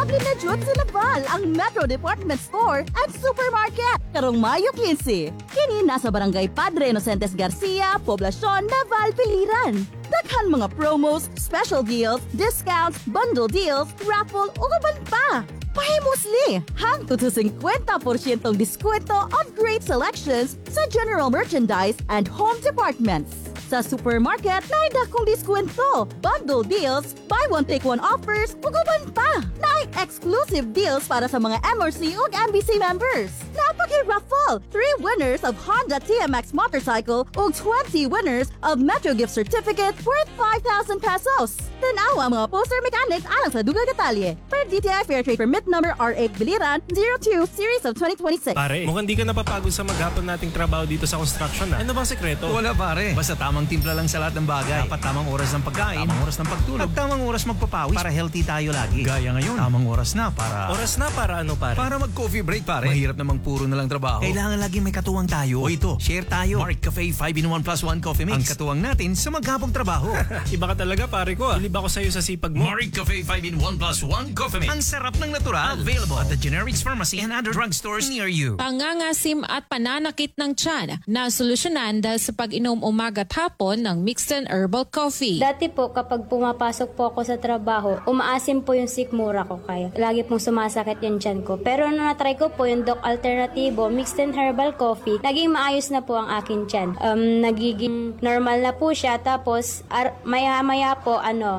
Maglin na jud sa Naval ang Metro Department Store at Supermarket karong Mayo 15. Kini nasa Barangay Padre Inocentes Garcia, Poblacion, Naval, Piliran. Daghan mga promos, special deals, discounts, bundle deals, raffle ug uban pa. Pahimusli, hangtod sa 50% diskwento on great selections sa general merchandise and home departments. Sa supermarket, naay dakong diskwento, bundle deals, buy one take one offers, ug uban pa. Naay exclusive deals para sa mga MRC ug MBC members. Napaki-raffle, 3 winners of Honda TMX motorcycle ug 20 winners of Metro gift certificate worth 5,000 pesos. Tanawa ang mga poster mechanics alang sa dugang detalye. Per DTI Fair Trade Permit Number R8 Biliran 02 Series of 2026. Pare, mukhang di ka napapagod sa maghapon nating trabaho dito sa construction Ano bang sekreto? Wala pare, basta tamang timpla lang sa lahat ng bagay. Dapat tamang oras ng pagkain, tamang oras ng pagtulog, at tamang oras magpapawis para healthy tayo lagi. Gaya ngayon, tamang oras na para... Oras na para ano pare? Para mag-coffee break pare. Mahirap namang puro na lang trabaho. Kailangan lagi may katuwang tayo. O ito, share tayo. Mark Cafe 5-in-1 plus 1 coffee mix. Ang katuwang natin sa maghapong trabaho. Iba ka talaga pare ko. Bilib ako sa'yo sa sipag mo. Mark Cafe 5-in-1 plus 1 coffee mix. Ang sarap ng natural. Available at the Generics Pharmacy and other drugstores near you. Pangangasim at pananakit ng tiyan na solusyonan dahil sa pag-inom umaga at hapon ng mixed and herbal coffee. Dati po, kapag pumapasok po ako sa trabaho, umaasim po yung sikmura ko kaya. Lagi pong sumasakit yung tiyan ko. Pero nung na-try ko po yung Doc Alternativo, mixed and herbal coffee, naging maayos na po ang akin tiyan. Nagiging normal na po siya. Tapos, maya-maya po,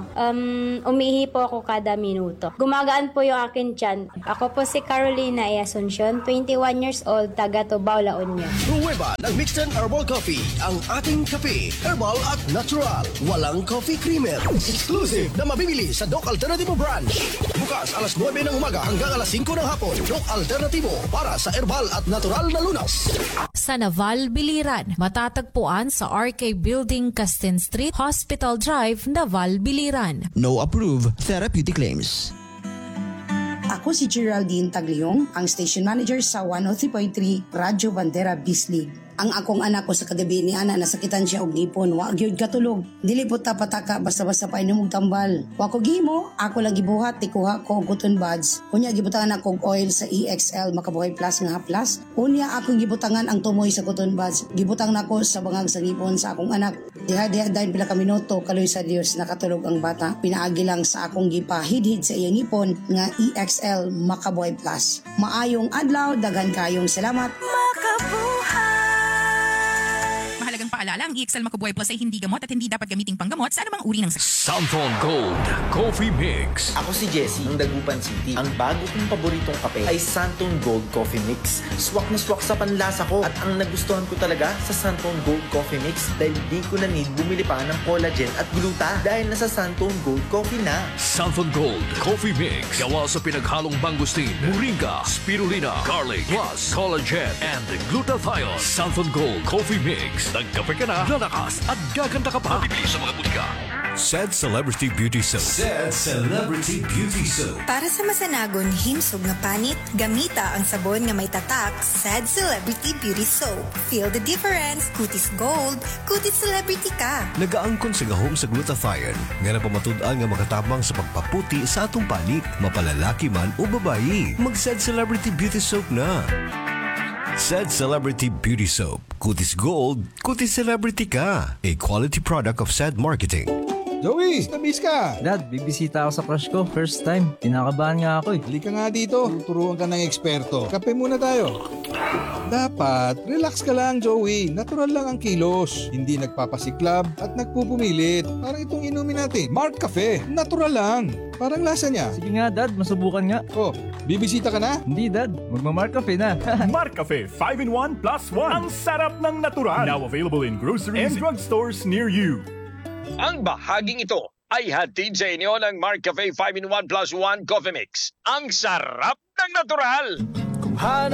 umihi po ako kada minuto. Gumagaan po yung akin tiyan. Ako po si Carolina E. Asuncion, 21 years old, taga Tubao, La Union. Pruweba ng mixed and herbal coffee, ang ating kape, herbal at natural. Walang coffee creamer. Exclusive na mabibili sa Doc Alternativo branch. Bukas alas 9 ng umaga hanggang alas 5 ng hapon. Doc Alternativo para sa herbal at natural na lunas. Sa Naval, Biliran, matatagpuan sa RK Building, Castin Street, Hospital Drive, Naval, Biliran. No approved therapeutic claims. Ako si Geraldine Tagliong, ang station manager sa 103.3 Radyo Bandera Bislig. Ang akong anak ko sa kagabi ni ana nasakitan siya og ngipon, wa gyud katulog. Dili po ta pataka basta-basta pa inom og tambal. Wa ko gihimo, ako lang gibuhat tikuha ko og cotton buds. Unya gibutangan ako og oil sa EXL Makabuhay Plus nga haplas. Unya akong gibutangan ang tumoy sa cotton buds. Gibutang nako sa bangag sa ngipon sa akong anak. Diha dayon pila ka minuto kaloy sa Dios nakatulog ang bata. Pinaagi lang sa akong gipahidhid sa iyang ngipon nga EXL Makabuhay Plus. Maayong adlaw, daghan kayong salamat. Mahalagang paalala, ang EXL Makabuhay Plus ay hindi gamot at hindi dapat gamiting panggamot sa anumang uri ng sakit. Santon Gold Coffee Mix. Ako si Jessie ng Dagupan City. Ang bago kong paboritong kape ay Santon Gold Coffee Mix. Swak na swak sa panlasa ko at ang nagustuhan ko talaga sa Santon Gold Coffee Mix dahil di ko na need bumili pa ng collagen at gluta dahil nasa Santon Gold Coffee na. Santon Gold Coffee Mix. Gawa sa pinaghalong mangustin, moringa, spirulina, garlic, plus collagen and glutathione. Santon Gold Coffee Mix. Nagkape ka na, lalakas at gaganda ka pa. Bibili sa mga butika. Said Celebrity Beauty Soap. Said Celebrity Beauty Soap. Para sa masanagon himsog nga panit, gamita ang sabon nga may tatak, Said Celebrity Beauty Soap. Feel the difference. Kutis gold, kutis celebrity ka. Nagaangkon sa gahom sa glutathione, nga napamatud-an nga makatabang sa pagpaputi sa atong panit, mapalalaki man o babayi. Mag-Said Celebrity Beauty Soap na. Said Celebrity Beauty Soap. Kutis Gold, kutis celebrity ka. A quality product of Said Marketing. Joey, tamis ka! Dad, bibisita ako sa crush ko. First time. Kinakabahan nga ako eh. Halika nga dito. Turuan ka ng eksperto. Kape muna tayo. Dapat, relax ka lang, Joey. Natural lang ang kilos. Hindi nagpapasiklab at nagpupumilit. Parang itong inumin natin. Mark Cafe. Natural lang. Parang lasa niya. Sige nga, Dad. Masubukan nga. Oh, bibisita ka na? Hindi, Dad. Magma-Mark Cafe na. Mark Cafe 5-in-1 plus 1. Ang sarap ng natural. Now available in groceries and drugstores near you. Ang bahaging ito ay hatid sa inyo ng Mark Cafe 5-in-1 plus 1 Coffee Mix. Ang sarap ng natural!